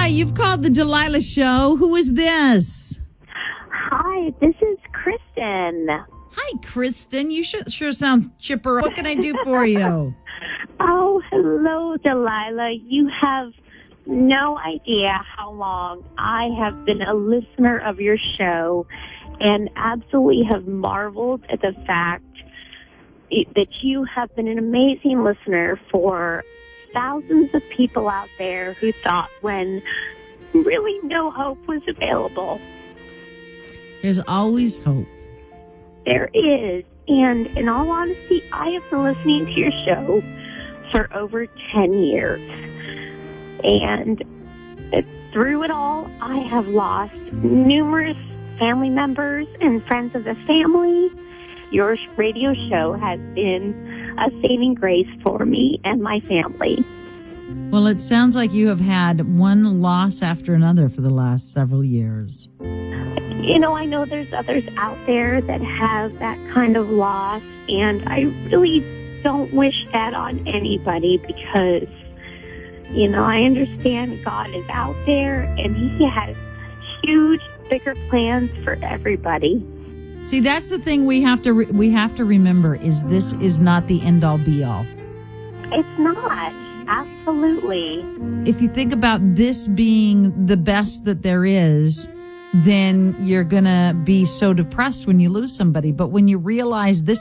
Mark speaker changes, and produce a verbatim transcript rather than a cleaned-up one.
Speaker 1: Hi, you've called the Delilah Show. Who is this?
Speaker 2: Hi, this is Kristen.
Speaker 1: Hi, Kristen. You sure, sure sound chipper. What can I do for you?
Speaker 2: Oh, hello, Delilah. You have no idea how long I have been a listener of your show and absolutely have marveled at the fact that you have been an amazing listener for thousands of people out there who thought when really no hope was available.
Speaker 1: There's always hope.
Speaker 2: There is. And in all honesty, I have been listening to your show for over ten years. And through it all, I have lost numerous family members and friends of the family. Your radio show has been a saving grace for me and my family.
Speaker 1: Well, it sounds like you have had one loss after another for the last several years.
Speaker 2: You know, I know there's others out there that have that kind of loss, and I really don't wish that on anybody because, you know, I understand God is out there and He has huge, bigger plans for everybody.
Speaker 1: See, that's the thing we have to re- we have to remember is this is not the end all be all.
Speaker 2: It's not. Absolutely.
Speaker 1: If you think about this being the best that there is, then you're going to be so depressed when you lose somebody. But when you realize this